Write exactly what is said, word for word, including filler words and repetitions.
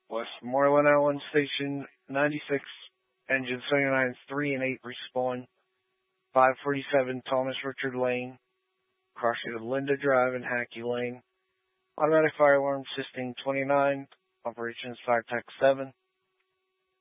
Westmoreland Island Station ninety-six, engine seventy-nine, three and eight respawn, five forty-seven Thomas Richard Lane, crossing of Linda Drive and Hackey Lane, automatic fire alarm system twenty-nine, operations fire tech seven,